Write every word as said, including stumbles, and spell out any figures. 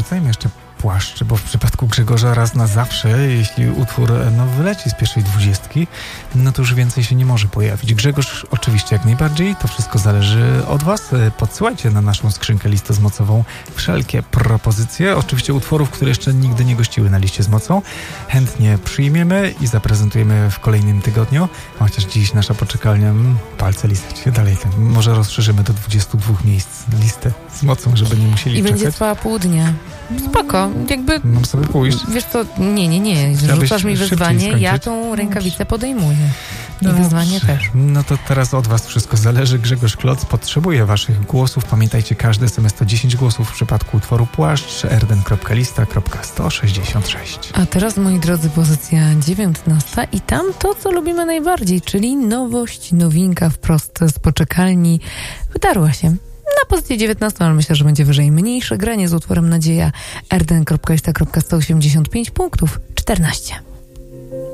porzucajmy jeszcze płaszczy, bo w przypadku Grzegorza raz na zawsze, jeśli utwór no, wyleci z pierwszej dwudziestki, no to już więcej się nie może pojawić. Grzegorz oczywiście jak najbardziej, to wszystko zależy od was. Podsyłajcie na naszą skrzynkę listę z mocową wszelkie propozycje, oczywiście utworów, które jeszcze nigdy nie gościły na liście z mocą. Chętnie przyjmiemy i zaprezentujemy w kolejnym tygodniu, chociaż dziś nasza poczekalnia mm, palce lizać. Dalej, tak, może rozszerzymy do dwudziestu dwóch miejsc listę z mocą, żeby nie musieli I czekać. będzie trwała pół dnia. Spoko, jakby... Mam sobie pójść. Wiesz co, nie, nie, nie. Rzucasz mi wyzwanie, ja tą rękawicę podejmuję. I No, wyzwanie też. No to teraz od was wszystko zależy. Grzegorz Kloc potrzebuje waszych głosów. Pamiętajcie, każdy S M S to dziesięć głosów w przypadku utworu Płaszcz, erden kropka lista kropka sto sześćdziesiąt sześć. A teraz, moi drodzy, pozycja dziewiętnasta i tam to, co lubimy najbardziej, czyli nowość, nowinka wprost z poczekalni. Wydarła się na pozycję dziewiętnastą, ale myślę, że będzie wyżej. Mniejsze granie z utworem Nadzieja, erden kropka lista kropka sto osiemdziesiąt pięć punktów, czternaście.